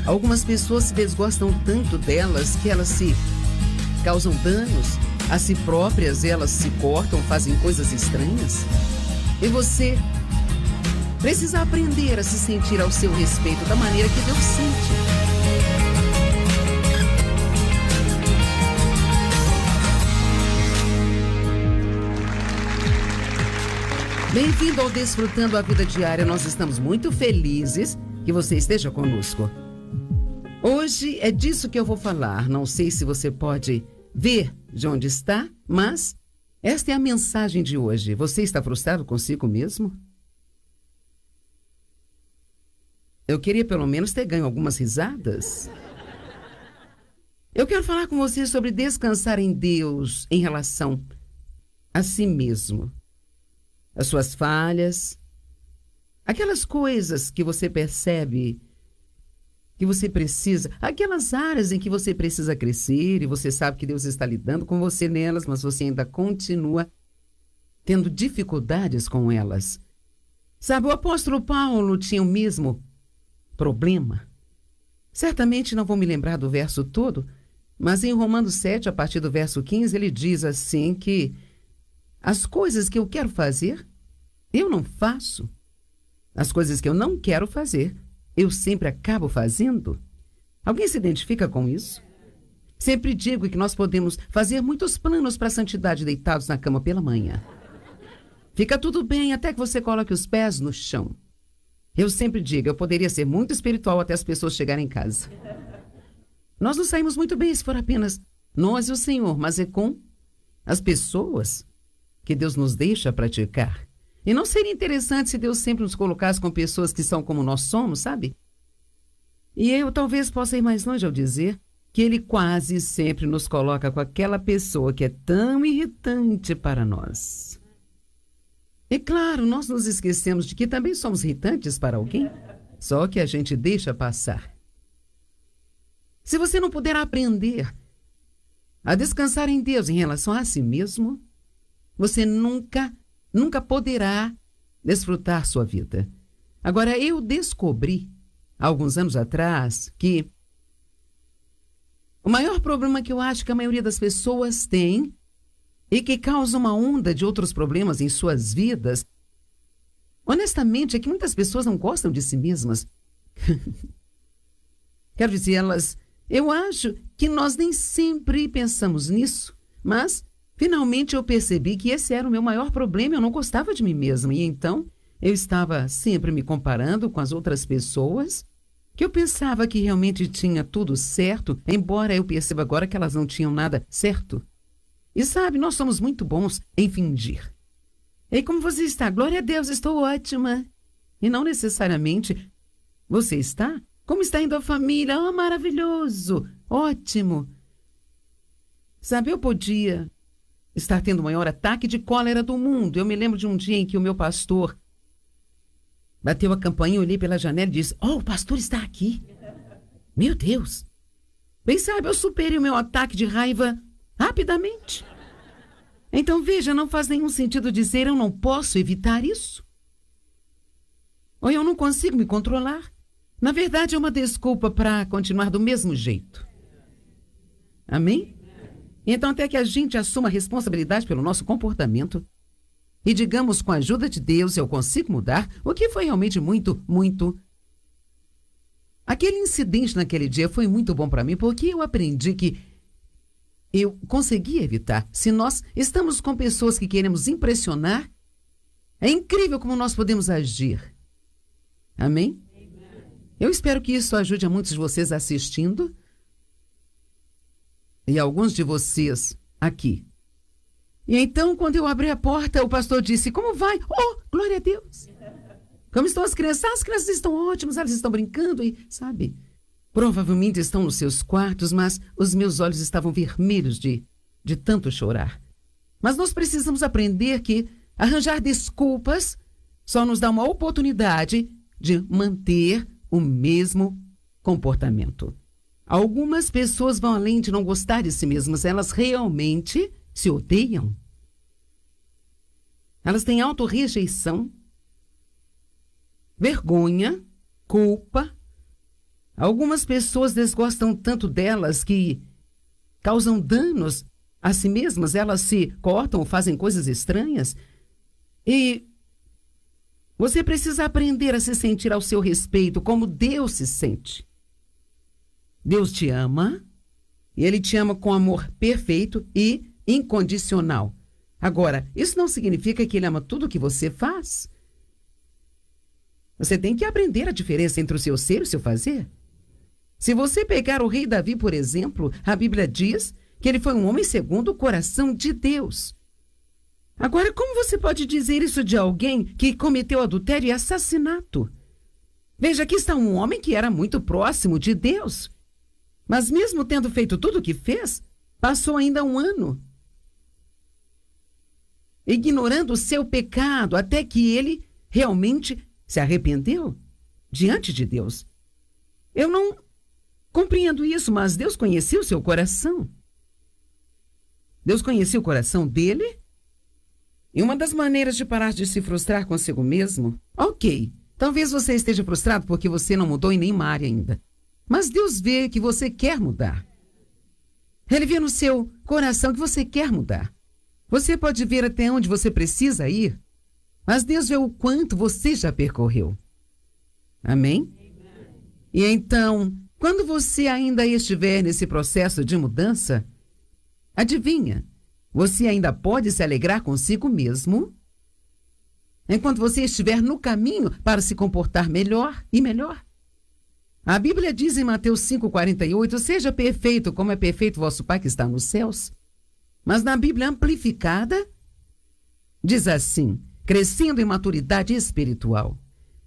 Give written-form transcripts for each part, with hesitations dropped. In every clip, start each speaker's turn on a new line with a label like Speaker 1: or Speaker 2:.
Speaker 1: Algumas pessoas se desgostam tanto delas que elas se causam danos a si próprias, elas se cortam, fazem coisas estranhas. E você precisa aprender a se sentir ao seu respeito da maneira que Deus sente. Bem-vindo ao Desfrutando a Vida Diária. Nós estamos muito felizes que você esteja conosco. Hoje é disso que eu vou falar. Não sei se você pode ver de onde está, mas esta é a mensagem de hoje. Você está frustrado consigo mesmo? Eu queria pelo menos ter ganho algumas risadas. Eu quero falar com você sobre descansar em Deus em relação a si mesmo. As suas falhas, aquelas coisas que você percebe que você precisa, aquelas áreas em que você precisa crescer e você sabe que Deus está lidando com você nelas, mas você ainda continua tendo dificuldades com elas. Sabe, o apóstolo Paulo tinha o mesmo problema. Certamente não vou me lembrar do verso todo, mas em Romanos 7, a partir do verso 15, ele diz assim que as coisas que eu quero fazer, eu não faço. As coisas que eu não quero fazer, eu sempre acabo fazendo. Alguém se identifica com isso? Sempre digo que nós podemos fazer muitos planos para a santidade deitados na cama pela manhã. Fica tudo bem até que você coloque os pés no chão. Eu sempre digo, eu poderia ser muito espiritual até as pessoas chegarem em casa. Nós nos saímos muito bem se for apenas nós e o Senhor, mas é com as pessoas que Deus nos deixa praticar. E não seria interessante se Deus sempre nos colocasse com pessoas que são como nós somos, sabe? E eu talvez possa ir mais longe ao dizer que Ele quase sempre nos coloca com aquela pessoa que é tão irritante para nós. E claro, nós nos esquecemos de que também somos irritantes para alguém, só que a gente deixa passar. Se você não puder aprender a descansar em Deus em relação a si mesmo, você nunca poderá desfrutar sua vida. Agora, eu descobri, há alguns anos atrás, que o maior problema que eu acho que a maioria das pessoas tem e que causa uma onda de outros problemas em suas vidas, honestamente, é que muitas pessoas não gostam de si mesmas. Quero dizer, eu acho que nós nem sempre pensamos nisso, mas finalmente eu percebi que esse era o meu maior problema, eu não gostava de mim mesma. E então eu estava sempre me comparando com as outras pessoas, que eu pensava que realmente tinha tudo certo, embora eu perceba agora que elas não tinham nada certo. E sabe, nós somos muito bons em fingir. E como você está? Glória a Deus, estou ótima. E não necessariamente você está? Como está indo a família? Oh, maravilhoso, ótimo. Sabe, eu podia estar tendo o maior ataque de cólera do mundo. Eu me lembro de um dia em que o meu pastor bateu a campainha, eu olhei pela janela e disse, oh, o pastor está aqui. Meu Deus. Bem, sabe, eu superei o meu ataque de raiva rapidamente. Então, veja, não faz nenhum sentido dizer eu não posso evitar isso. Ou eu não consigo me controlar. Na verdade, é uma desculpa para continuar do mesmo jeito. Amém? Então, até que a gente assuma a responsabilidade pelo nosso comportamento e digamos, com a ajuda de Deus, eu consigo mudar, o que foi realmente muito. Aquele incidente naquele dia foi muito bom para mim, porque eu aprendi que eu consegui evitar. Se nós estamos com pessoas que queremos impressionar, é incrível como nós podemos agir. Amém? Eu espero que isso ajude a muitos de vocês assistindo e alguns de vocês aqui. E então, quando eu abri a porta, o pastor disse, como vai? Oh, glória a Deus! Como estão as crianças? As crianças estão ótimas, elas estão brincando e, sabe, provavelmente estão nos seus quartos, mas os meus olhos estavam vermelhos de tanto chorar. Mas nós precisamos aprender que arranjar desculpas só nos dá uma oportunidade de manter o mesmo comportamento. Algumas pessoas vão além de não gostar de si mesmas, elas realmente se odeiam. Elas têm autorrejeição, vergonha, culpa, Algumas pessoas desgostam tanto delas que causam danos a si mesmas, elas se cortam ou fazem coisas estranhas. E você precisa aprender a se sentir ao seu respeito, como Deus se sente. Deus te ama, e Ele te ama com amor perfeito e incondicional. Agora, isso não significa que Ele ama tudo o que você faz. Você tem que aprender a diferença entre o seu ser e o seu fazer. Se você pegar o rei Davi, por exemplo, a Bíblia diz que ele foi um homem segundo o coração de Deus. Agora, como você pode dizer isso de alguém que cometeu adultério e assassinato? Veja, aqui está um homem que era muito próximo de Deus. Mas mesmo tendo feito tudo o que fez, passou ainda um ano ignorando o seu pecado, até que ele realmente se arrependeu diante de Deus. Eu não compreendo isso, mas Deus conhecia o seu coração. Deus conhecia o coração dele. E uma das maneiras de parar de se frustrar consigo mesmo, ok, talvez você esteja frustrado porque você não mudou em nenhuma área ainda. Mas Deus vê que você quer mudar. Ele vê no seu coração que você quer mudar. Você pode ver até onde você precisa ir, mas Deus vê o quanto você já percorreu. Amém? E então, quando você ainda estiver nesse processo de mudança, adivinha, você ainda pode se alegrar consigo mesmo, enquanto você estiver no caminho para se comportar melhor e melhor. A Bíblia diz em Mateus 5,48, seja perfeito como é perfeito vosso Pai que está nos céus. Mas na Bíblia amplificada, diz assim, crescendo em maturidade espiritual.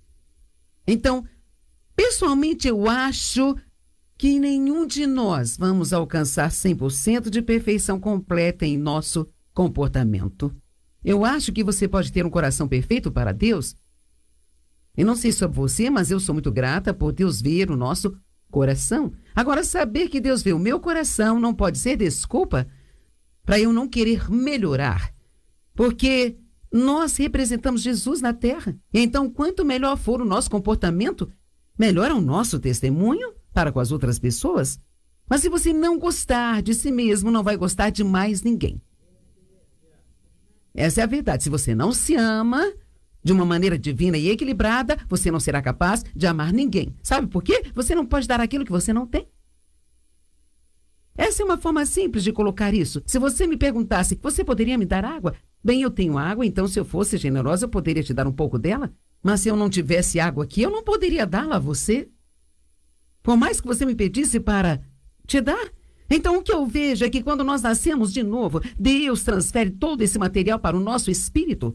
Speaker 1: Então, pessoalmente eu acho que nenhum de nós vamos alcançar 100% de perfeição completa em nosso comportamento. Eu acho que você pode ter um coração perfeito para Deus. Eu não sei sobre você, mas eu sou muito grata por Deus ver o nosso coração. Agora, saber que Deus vê o meu coração não pode ser desculpa para eu não querer melhorar. Porque nós representamos Jesus na terra. Então, quanto melhor for o nosso comportamento, melhor é o nosso testemunho para com as outras pessoas. Mas se você não gostar de si mesmo, não vai gostar de mais ninguém. Essa é a verdade. Se você não se ama de uma maneira divina e equilibrada, você não será capaz de amar ninguém. Sabe por quê? Você não pode dar aquilo que você não tem. Essa é uma forma simples de colocar isso. Se você me perguntasse, você poderia me dar água? Bem, eu tenho água, então se eu fosse generosa, eu poderia te dar um pouco dela. Mas se eu não tivesse água aqui, eu não poderia dá-la a você. Por mais que você me pedisse para te dar. Então, o que eu vejo é que quando nós nascemos de novo, Deus transfere todo esse material para o nosso espírito.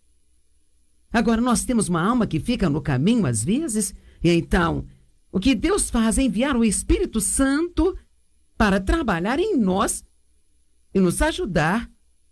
Speaker 1: Agora, nós temos uma alma que fica no caminho às vezes, e então, o que Deus faz é enviar o Espírito Santo para trabalhar em nós e nos ajudar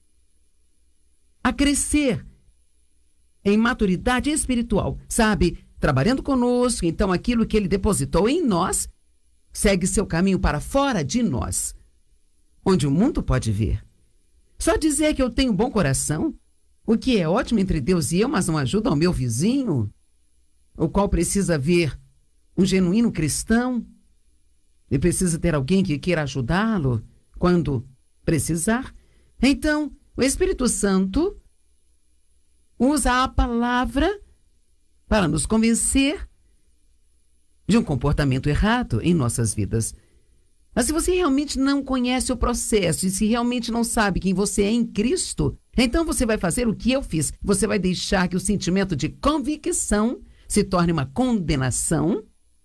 Speaker 1: a crescer em maturidade espiritual, sabe? Trabalhando conosco, então aquilo que Ele depositou em nós segue seu caminho para fora de nós, onde o mundo pode ver. Só dizer que eu tenho um bom coração, o que é ótimo entre Deus e eu, mas não ajuda ao meu vizinho, o qual precisa ver um genuíno cristão e precisa ter alguém que queira ajudá-lo quando precisar. Então, o Espírito Santo usa a palavra para nos convencer de um comportamento errado em nossas vidas. Mas se você realmente não conhece o processo e se realmente não sabe quem você é em Cristo, então você vai fazer o que eu fiz. Você vai deixar que o sentimento de convicção se torne uma condenação.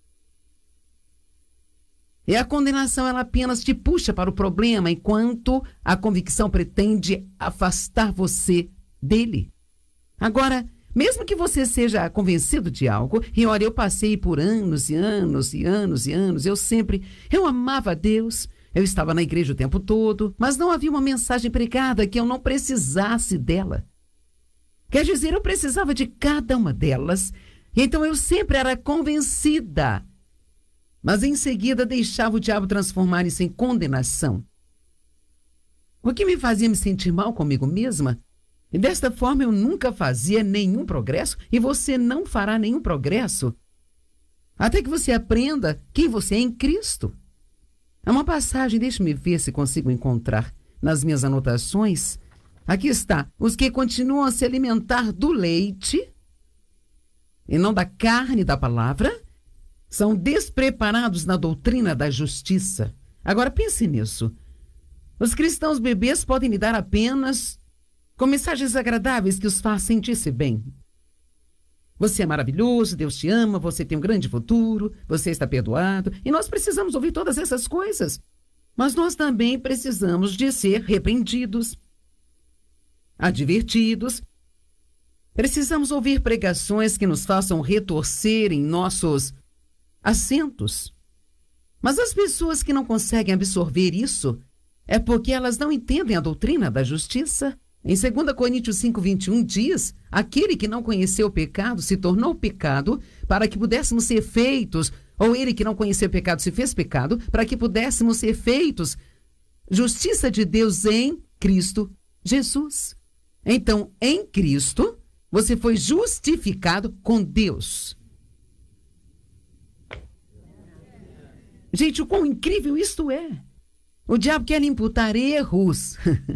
Speaker 1: E a condenação, ela apenas te puxa para o problema, enquanto a convicção pretende afastar você dele. Agora, mesmo que você seja convencido de algo, e olha, eu passei por anos e anos e anos e anos, eu amava a Deus, eu estava na igreja o tempo todo, mas não havia uma mensagem pregada que eu não precisasse dela. Quer dizer, eu precisava de cada uma delas, e então eu sempre era convencida. Mas em seguida deixava o diabo transformar isso em condenação. O que me fazia me sentir mal comigo mesma. E desta forma eu nunca fazia nenhum progresso e você não fará nenhum progresso até que você aprenda quem você é em Cristo. Há uma passagem, deixe-me ver se consigo encontrar nas minhas anotações. Aqui está: os que continuam a se alimentar do leite e não da carne da palavra são despreparados na doutrina da justiça. Agora pense nisso. Os cristãos bebês podem lidar apenas com mensagens agradáveis que os façam sentir-se bem. Você é maravilhoso, Deus te ama, você tem um grande futuro, você está perdoado. E nós precisamos ouvir todas essas coisas. Mas nós também precisamos de ser repreendidos, advertidos. Precisamos ouvir pregações que nos façam retorcer em nossos assentos. Mas as pessoas que não conseguem absorver isso é porque elas não entendem a doutrina da justiça. Em 2 Coríntios 5:21 diz: aquele que não conheceu o pecado se tornou pecado para que pudéssemos ser feitos, ou ele que não conheceu o pecado se fez pecado para que pudéssemos ser feitos justiça de Deus em Cristo Jesus. Então, em Cristo, você foi justificado com Deus. Gente, o quão incrível isto é! O diabo quer lhe imputar erros.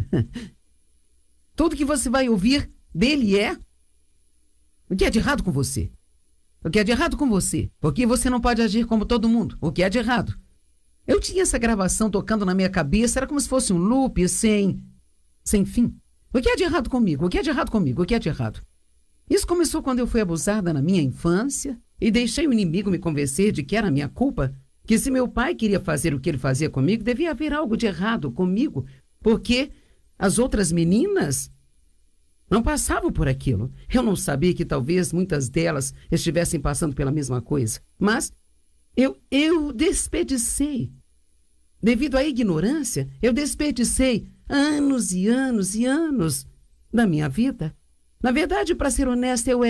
Speaker 1: Tudo que você vai ouvir dele é: o que é de errado com você? O que é de errado com você? Porque você não pode agir como todo mundo. O que é de errado? Eu tinha essa gravação tocando na minha cabeça, era como se fosse um loop sem fim. O que é de errado comigo? O que é de errado comigo? O que é de errado? Isso começou quando eu fui abusada na minha infância e deixei o inimigo me convencer de que era minha culpa, que se meu pai queria fazer o que ele fazia comigo, devia haver algo de errado comigo, porque as outras meninas não passavam por aquilo. Eu não sabia que talvez muitas delas estivessem passando pela mesma coisa. Mas eu desperdicei. Devido à ignorância, eu desperdicei anos e anos e anos da minha vida. Na verdade, para ser honesta, eu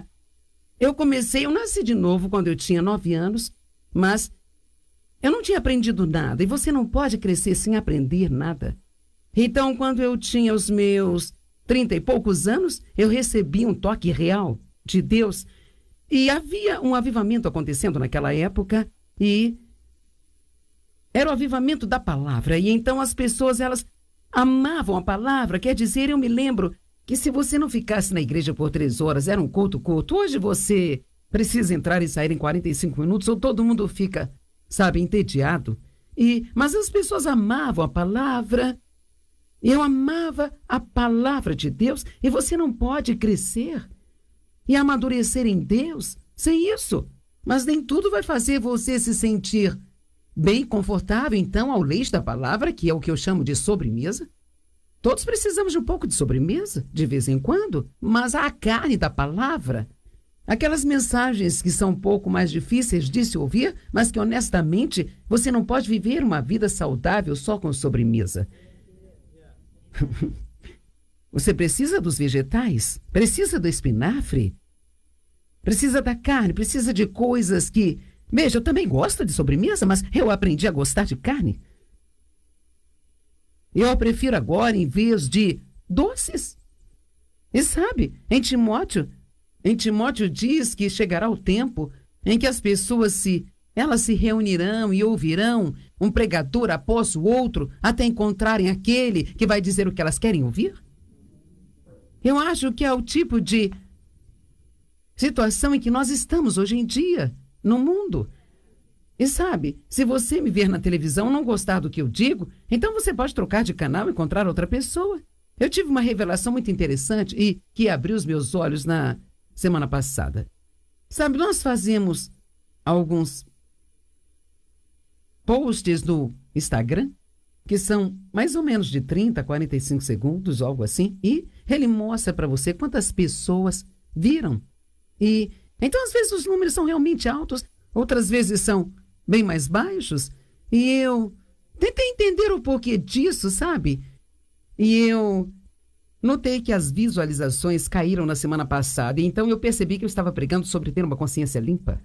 Speaker 1: nasci de novo quando eu tinha 9 anos, mas eu não tinha aprendido nada. E você não pode crescer sem aprender nada. Então, quando eu tinha os meus 30 e poucos anos, eu recebi um toque real de Deus. E havia um avivamento acontecendo naquela época, e era o avivamento da palavra. E então as pessoas, elas amavam a palavra. Quer dizer, eu me lembro que se você não ficasse na igreja por 3 horas, era um culto. Hoje você precisa entrar e sair em 45 minutos, ou todo mundo fica, entediado. Mas as pessoas amavam a palavra. Eu amava a palavra de Deus, e você não pode crescer e amadurecer em Deus sem isso. Mas nem tudo vai fazer você se sentir bem, confortável, então, ao leite da palavra, que é o que eu chamo de sobremesa. Todos precisamos de um pouco de sobremesa, de vez em quando, mas a carne da palavra, aquelas mensagens que são um pouco mais difíceis de se ouvir, mas que, honestamente, você não pode viver uma vida saudável só com sobremesa. Você precisa dos vegetais, precisa do espinafre, precisa da carne, precisa de coisas que... Veja, eu também gosto de sobremesa, mas eu aprendi a gostar de carne. Eu a prefiro agora em vez de doces. E em Timóteo diz que chegará o tempo em que as pessoas elas se reunirão e ouvirão um pregador após o outro até encontrarem aquele que vai dizer o que elas querem ouvir? Eu acho que é o tipo de situação em que nós estamos hoje em dia, no mundo. E se você me ver na televisão e não gostar do que eu digo, então você pode trocar de canal e encontrar outra pessoa. Eu tive uma revelação muito interessante e que abriu os meus olhos na semana passada. Nós fazemos alguns posts no Instagram, que são mais ou menos de 30 a 45 segundos, algo assim, e ele mostra para você quantas pessoas viram. E então, às vezes, os números são realmente altos, outras vezes são bem mais baixos, e eu tentei entender o porquê disso, E eu notei que as visualizações caíram na semana passada, e então eu percebi que eu estava pregando sobre ter uma consciência limpa.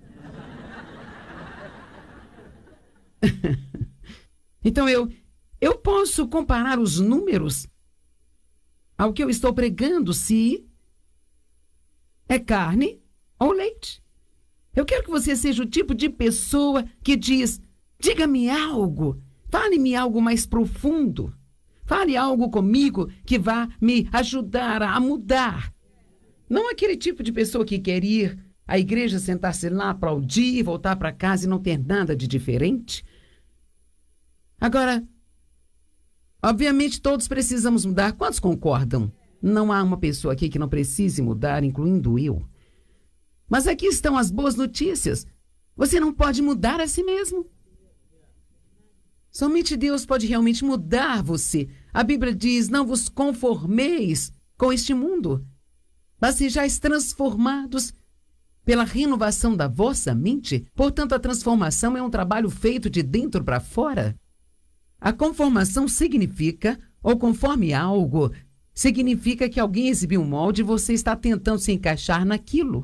Speaker 1: Então eu posso comparar os números ao que eu estou pregando, se é carne ou leite. Eu quero que você seja o tipo de pessoa que diz: diga-me algo, fale-me algo mais profundo, fale algo comigo que vá me ajudar a mudar. Não aquele tipo de pessoa que quer ir à igreja, sentar-se lá, aplaudir, voltar para casa e não ter nada de diferente. Agora, obviamente todos precisamos mudar. Quantos concordam? Não há uma pessoa aqui que não precise mudar, incluindo eu. Mas aqui estão as boas notícias. Você não pode mudar a si mesmo. Somente Deus pode realmente mudar você. A Bíblia diz: não vos conformeis com este mundo, mas sejais transformados pela renovação da vossa mente. Portanto, a transformação é um trabalho feito de dentro para fora. A conformação significa, ou conforme algo, significa que alguém exibiu um molde e você está tentando se encaixar naquilo.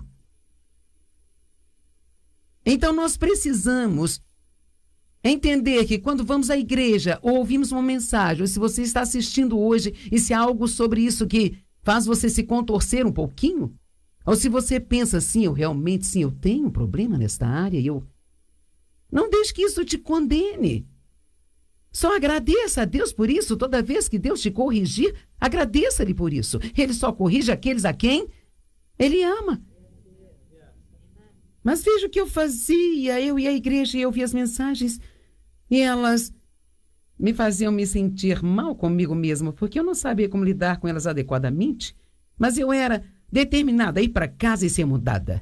Speaker 1: Então, nós precisamos entender que quando vamos à igreja ou ouvimos uma mensagem, ou se você está assistindo hoje e se há algo sobre isso que faz você se contorcer um pouquinho, ou se você pensa assim: eu realmente, sim, eu tenho um problema nesta área, não deixe que isso te condene. Só agradeça a Deus por isso. Toda vez que Deus te corrigir, agradeça-lhe por isso. Ele só corrige aqueles a quem Ele ama. Mas veja o que eu fazia. Eu ia à igreja e eu via as mensagens e elas me faziam me sentir mal comigo mesma, porque eu não sabia como lidar com elas adequadamente, mas eu era determinada a ir para casa e ser mudada.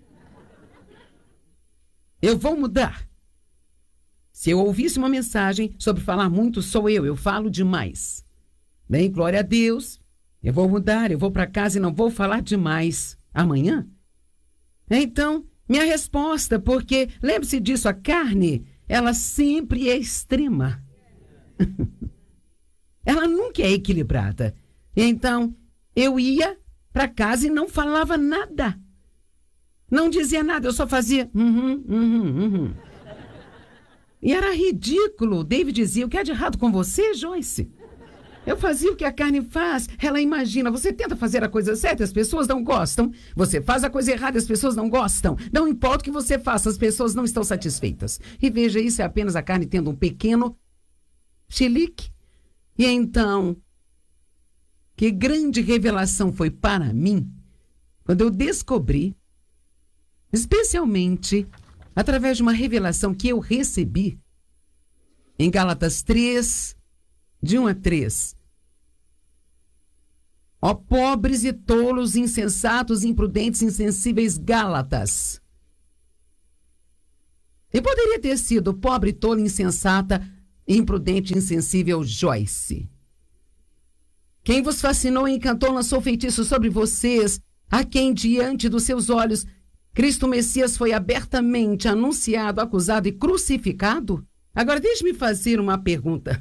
Speaker 1: Eu vou mudar. Se eu ouvisse uma mensagem sobre falar muito, sou eu falo demais. Bem, glória a Deus, eu vou mudar, eu vou para casa e não vou falar demais amanhã. Então, minha resposta, porque lembre-se disso, a carne, ela sempre é extrema. Ela nunca é equilibrada. Então, eu ia para casa e não falava nada. Não dizia nada, eu só fazia E era ridículo. David dizia: o que há de errado com você, Joyce? Eu fazia o que a carne faz. Ela imagina, você tenta fazer a coisa certa, as pessoas não gostam. Você faz a coisa errada, as pessoas não gostam. Não importa o que você faça, as pessoas não estão satisfeitas. E veja, isso é apenas a carne tendo um pequeno chilique. E então, que grande revelação foi para mim quando eu descobri, especialmente através de uma revelação que eu recebi em Gálatas 3, de 1 a 3. Ó pobres e tolos, insensatos, imprudentes, insensíveis Gálatas. E poderia ter sido pobre, tolo, insensata, imprudente, insensível Joyce. Quem vos fascinou e encantou lançou feitiço sobre vocês, a quem diante dos seus olhos Cristo Messias foi abertamente anunciado, acusado e crucificado? Agora deixe-me fazer uma pergunta.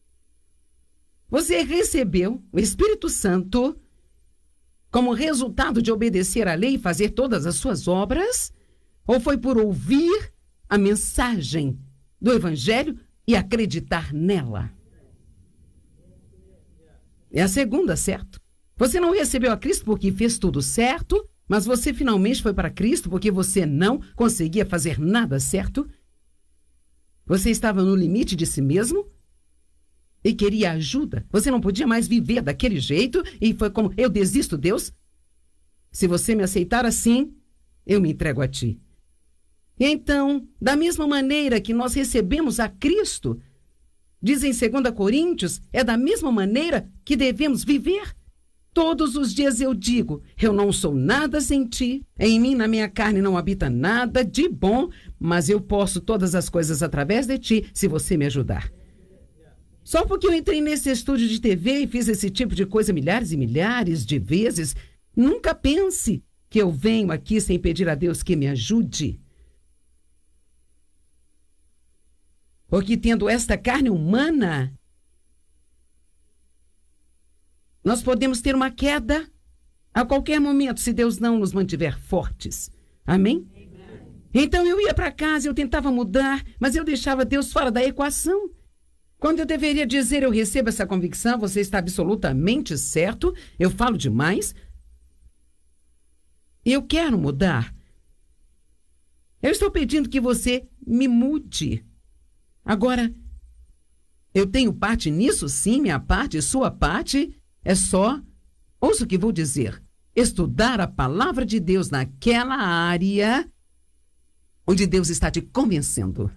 Speaker 1: Você recebeu o Espírito Santo como resultado de obedecer à lei e fazer todas as suas obras? Ou foi por ouvir a mensagem do Evangelho e acreditar nela? É a segunda, certo? Você não recebeu a Cristo porque fez tudo certo, mas você finalmente foi para Cristo porque você não conseguia fazer nada certo? Você estava no limite de si mesmo e queria ajuda. Você não podia mais viver daquele jeito e foi como: eu desisto, Deus. Se você me aceitar assim, eu me entrego a ti. E então, da mesma maneira que nós recebemos a Cristo, diz em 2 Coríntios, é da mesma maneira que devemos viver. Todos os dias eu digo: eu não sou nada sem ti, em mim, na minha carne, não habita nada de bom, mas eu posso todas as coisas através de ti, se você me ajudar. Só porque eu entrei nesse estúdio de TV e fiz esse tipo de coisa milhares e milhares de vezes, nunca pense que eu venho aqui sem pedir a Deus que me ajude. Porque tendo esta carne humana, nós podemos ter uma queda a qualquer momento, se Deus não nos mantiver fortes. Amém? Então eu ia para casa, eu tentava mudar, mas eu deixava Deus fora da equação. Quando eu deveria dizer: eu recebo essa convicção, você está absolutamente certo, eu falo demais, eu quero mudar. Eu estou pedindo que você me mude. Agora, eu tenho parte nisso, sim, minha parte, sua parte é só, ouça o que vou dizer, estudar a palavra de Deus naquela área onde Deus está te convencendo.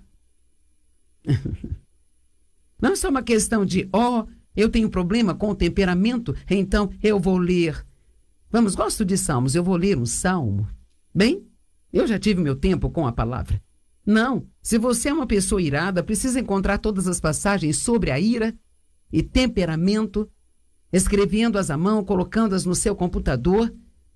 Speaker 1: Não é só uma questão de, eu tenho problema com o temperamento, então eu vou ler. Vamos, gosto de salmos, eu vou ler um salmo. Bem, eu já tive meu tempo com a palavra. Não, se você é uma pessoa irada, precisa encontrar todas as passagens sobre a ira e temperamento, escrevendo-as à mão, colocando-as no seu computador,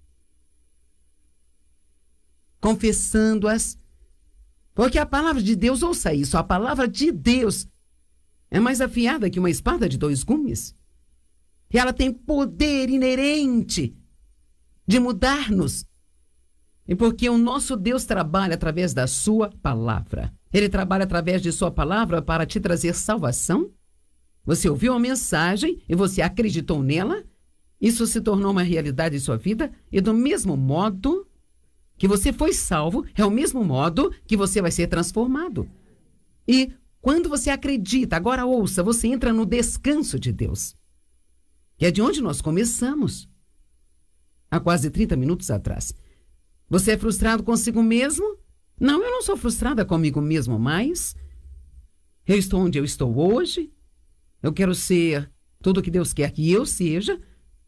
Speaker 1: confessando-as. Porque a palavra de Deus, ouça isso, a palavra de Deus é mais afiada que uma espada de 2 gumes. E ela tem poder inerente de mudar-nos. E porque o nosso Deus trabalha através da sua palavra. Ele trabalha através de sua palavra para te trazer salvação. Você ouviu a mensagem e você acreditou nela. Isso se tornou uma realidade em sua vida. E do mesmo modo que você foi salvo, é o mesmo modo que você vai ser transformado. E quando você acredita, agora ouça, você entra no descanso de Deus. Que é de onde nós começamos. Há quase 30 minutos atrás. Você é frustrado consigo mesmo? Não, eu não sou frustrada comigo mesmo mais. Eu estou onde eu estou hoje. Eu quero ser tudo o que Deus quer que eu seja.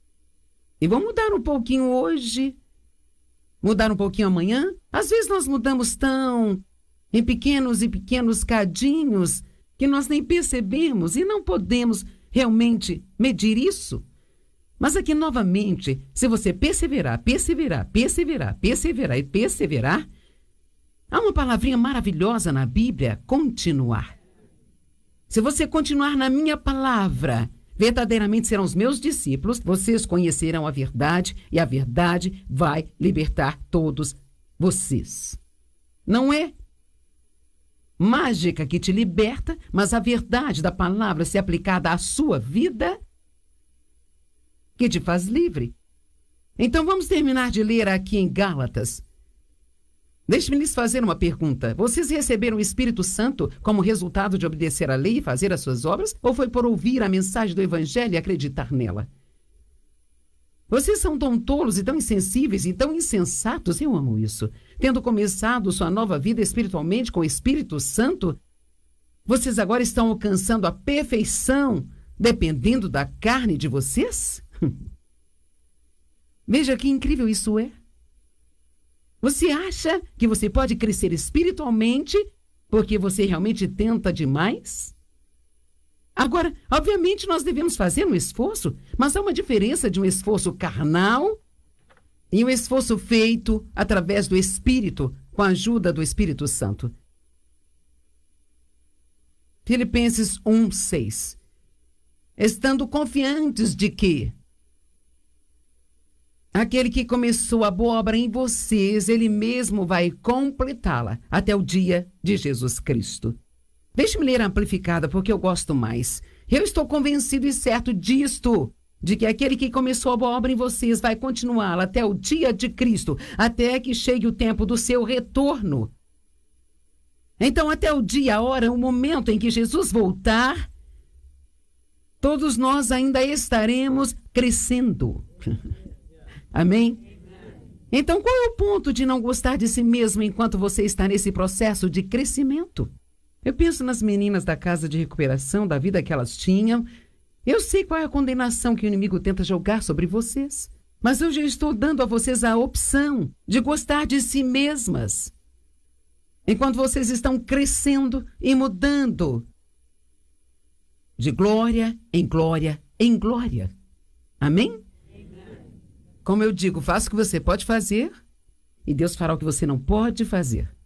Speaker 1: E vou mudar um pouquinho hoje. Mudar um pouquinho amanhã. Às vezes nós mudamos tão em pequenos e pequenos cadinhos que nós nem percebemos e não podemos realmente medir isso. Mas aqui, novamente, se você perseverar, perseverar, perseverar, perseverar e perseverar, há uma palavrinha maravilhosa na Bíblia, continuar. Se você continuar na minha palavra, verdadeiramente serão os meus discípulos, vocês conhecerão a verdade e a verdade vai libertar todos vocês. Não é mágica que te liberta, mas a verdade da palavra se aplicada à sua vida que te faz livre. Então vamos terminar de ler aqui em Gálatas. Deixe-me lhes fazer uma pergunta. Vocês receberam o Espírito Santo como resultado de obedecer à lei e fazer as suas obras? Ou foi por ouvir a mensagem do Evangelho e acreditar nela? Vocês são tão tolos e tão insensíveis e tão insensatos, eu amo isso. Tendo começado sua nova vida espiritualmente com o Espírito Santo, vocês agora estão alcançando a perfeição dependendo da carne de vocês? Veja que incrível isso é. Você acha que você pode crescer espiritualmente porque você realmente tenta demais? Agora, obviamente, nós devemos fazer um esforço, mas há uma diferença de um esforço carnal e um esforço feito através do Espírito, com a ajuda do Espírito Santo. Filipenses 1:6. Estando confiantes de que aquele que começou a boa obra em vocês, ele mesmo vai completá-la até o dia de Jesus Cristo. Deixe-me ler a amplificada, porque eu gosto mais. Eu estou convencido e certo disto, de que aquele que começou a boa obra em vocês vai continuá-la até o dia de Cristo, até que chegue o tempo do seu retorno. Então, até o dia, a hora, o momento em que Jesus voltar, todos nós ainda estaremos crescendo. Amém? Então, qual é o ponto de não gostar de si mesmo enquanto você está nesse processo de crescimento? Eu penso nas meninas da casa de recuperação, da vida que elas tinham. Eu sei qual é a condenação que o inimigo tenta jogar sobre vocês. Mas eu já estou dando a vocês a opção de gostar de si mesmas. Enquanto vocês estão crescendo e mudando de glória em glória em glória. Amém? Como eu digo, faça o que você pode fazer e Deus fará o que você não pode fazer.